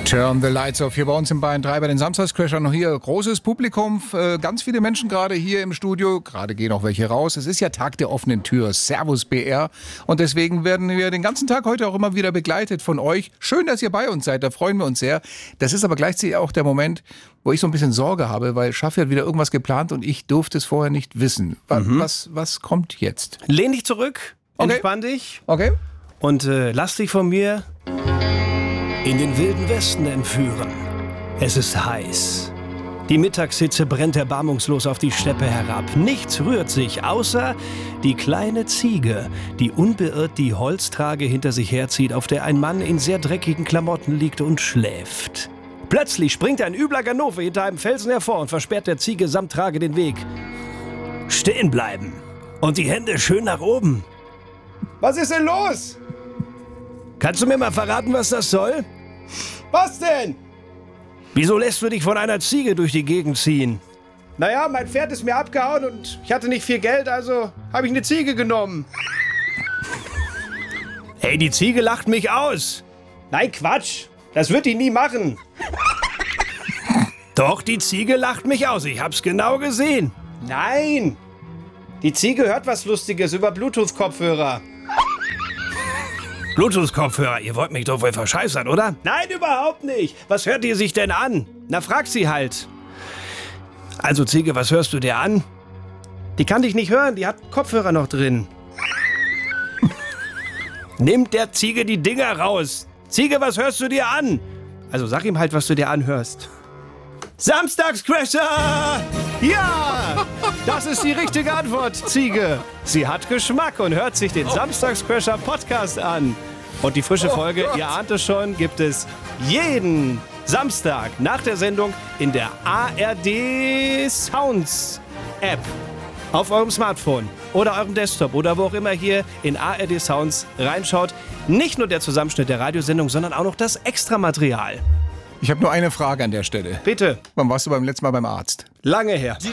Turn the Lights Off hier bei uns in Bayern 3 bei den Samstagscrashern. Noch hier großes Publikum, ganz viele Menschen gerade hier im Studio. Gerade gehen auch welche raus. Es ist ja Tag der offenen Tür. Servus BR. Und deswegen werden wir den ganzen Tag heute auch immer wieder begleitet von euch. Schön, dass ihr bei uns seid. Da freuen wir uns sehr. Das ist aber gleichzeitig auch der Moment, wo ich so ein bisschen Sorge habe, weil Schaffi hat wieder irgendwas geplant und ich durfte es vorher nicht wissen. Was kommt jetzt? Lehn dich zurück, entspann dich Okay. und lass dich von mir in den wilden Westen entführen. Es ist heiß. Die Mittagshitze brennt erbarmungslos auf die Steppe herab. Nichts rührt sich, außer die kleine Ziege, die unbeirrt die Holztrage hinter sich herzieht, auf der ein Mann in sehr dreckigen Klamotten liegt und schläft. Plötzlich springt ein übler Ganove hinter einem Felsen hervor und versperrt der Ziege samt Trage den Weg. Stehen bleiben und die Hände schön nach oben. Was ist denn los? Kannst du mir mal verraten, was das soll? Was denn? Wieso lässt du dich von einer Ziege durch die Gegend ziehen? Naja, mein Pferd ist mir abgehauen und ich hatte nicht viel Geld, also habe ich eine Ziege genommen. Hey, die Ziege lacht mich aus. Nein, Quatsch. Das wird die nie machen. Doch, die Ziege lacht mich aus. Ich hab's genau gesehen. Nein. Die Ziege hört was Lustiges über Bluetooth-Kopfhörer. Bluetooth-Kopfhörer, ihr wollt mich doch wohl verscheißern, oder? Nein, überhaupt nicht. Was hört ihr sich denn an? Na, frag sie halt. Also, Ziege, was hörst du dir an? Die kann dich nicht hören, die hat Kopfhörer noch drin. Nimmt der Ziege die Dinger raus. Ziege, was hörst du dir an? Also, sag ihm halt, was du dir anhörst. Samstagscrasher! Ja! Das ist die richtige Antwort, Ziege. Sie hat Geschmack und hört sich den Samstagscrasher Podcast an. Und die frische Folge, ihr ahnt es schon, gibt es jeden Samstag nach der Sendung in der ARD Sounds App. Auf eurem Smartphone oder eurem Desktop oder wo auch immer hier in ARD Sounds reinschaut. Nicht nur der Zusammenschnitt der Radiosendung, sondern auch noch das Extramaterial. Ich habe nur eine Frage an der Stelle. Bitte, Wann warst du beim letzten Mal beim Arzt? lange her.